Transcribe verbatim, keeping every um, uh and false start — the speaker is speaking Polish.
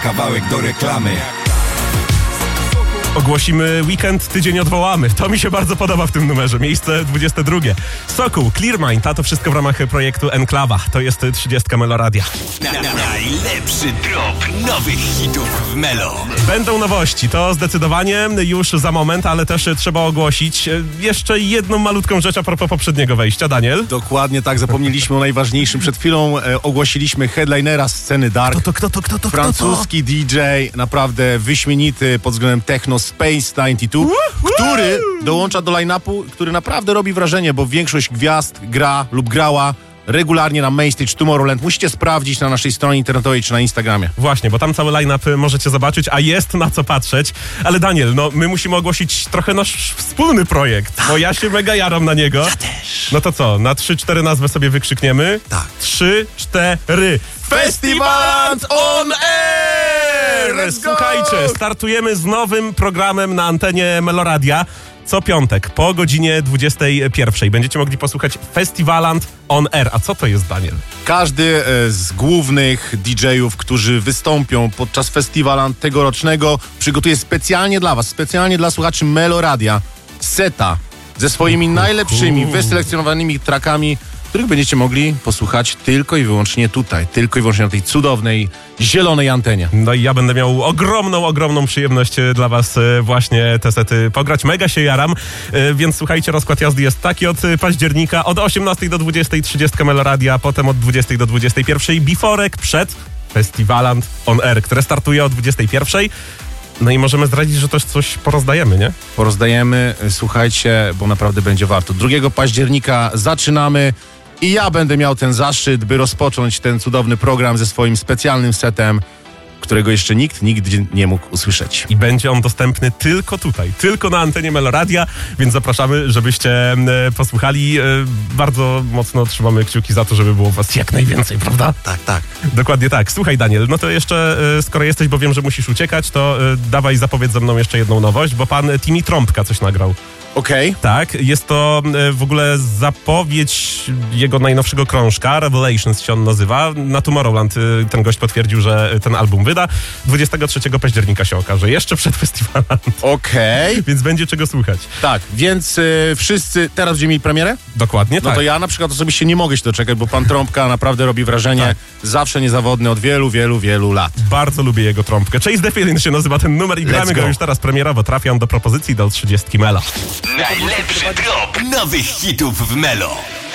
kawałek do reklamy. Ogłosimy weekend, tydzień odwołamy. To mi się bardzo podoba w tym numerze. Miejsce dwudzieste drugie. Sokół, Clear Mind, a to wszystko w ramach projektu Enklawa. To jest trzydziestka Meloradia. Na, na, najlepszy drop nowych hitów w Melo. Będą nowości, to zdecydowanie już za moment, ale też trzeba ogłosić jeszcze jedną malutką rzecz a propos poprzedniego wejścia. Daniel? Dokładnie tak, zapomnieliśmy o najważniejszym. Przed chwilą e, ogłosiliśmy headlinera sceny Dark. Kto to, kto to, kto to, Francuski D J, naprawdę wyśmienity pod względem techno, Space dziewięćdziesiąt dwa, który dołącza do line-upu, który naprawdę robi wrażenie, bo większość gwiazd gra lub grała regularnie na Mainstage Tomorrowland. Musicie sprawdzić na naszej stronie internetowej czy na Instagramie. Właśnie, bo tam cały line-up możecie zobaczyć, a jest na co patrzeć. Ale Daniel, no my musimy ogłosić trochę nasz wspólny projekt, tak. Bo ja się mega jaram na niego. Ja też. No to co, na trzy cztery nazwę sobie wykrzykniemy? Tak. trzy cztery Festiwaland on Air! Let's go! Słuchajcie, startujemy z nowym programem na antenie Meloradia. Co piątek po godzinie dwudziestej pierwszej będziecie mogli posłuchać Festiwaland on Air. A co to jest, Daniel? Każdy e, z głównych D J-ów, którzy wystąpią podczas Festiwaland tegorocznego, przygotuje specjalnie dla was, specjalnie dla słuchaczy Meloradia seta ze swoimi najlepszymi, wyselekcjonowanymi trackami, których będziecie mogli posłuchać tylko i wyłącznie tutaj, tylko i wyłącznie na tej cudownej, zielonej antenie. No i ja będę miał ogromną, ogromną przyjemność dla was właśnie te sety pograć. Mega się jaram, więc słuchajcie, rozkład jazdy jest taki: od października od osiemnastej do dwudziestej trzydzieści Meloradia, potem od dwudziestej do dwudziestej pierwszej Biforek przed Festiwaland on Air, które startuje o dwudziestej pierwszej. No i możemy zdradzić, że też coś porozdajemy, nie? Porozdajemy, słuchajcie, bo naprawdę będzie warto. drugiego października zaczynamy i ja będę miał ten zaszczyt, by rozpocząć ten cudowny program ze swoim specjalnym setem, którego jeszcze nikt nigdy nie mógł usłyszeć. I będzie on dostępny tylko tutaj, tylko na antenie Meloradia, więc zapraszamy, żebyście e, posłuchali. E, bardzo mocno trzymamy kciuki za to, żeby było was jak najwięcej, prawda? Tak, tak. Dokładnie tak. Słuchaj, Daniel, no to jeszcze, e, skoro jesteś, bo wiem, że musisz uciekać, to e, dawaj zapowiedz ze mną jeszcze jedną nowość, bo pan Timmy Trąbka coś nagrał. Okej. Okay. Tak, jest to e, w ogóle zapowiedź jego najnowszego krążka, Revelations się on nazywa. Na Tomorrowland e, ten gość potwierdził, że ten album wyda. dwudziestego trzeciego października się okaże, jeszcze przed festiwalem. Okej. Okay. Więc będzie czego słuchać. Tak, więc y, wszyscy teraz będziemy mieli premierę? Dokładnie, No tak. to ja na przykład osobiście nie mogę się doczekać, bo pan Trąbka naprawdę robi wrażenie. Tak. Zawsze niezawodny od wielu, wielu, wielu lat. Bardzo lubię jego trąbkę. Chase the Feeling się nazywa ten numer i gramy go już teraz premierowo. Trafiam do propozycji do trzydziestki Melo. Najlepszy drop nowych hitów w Melo.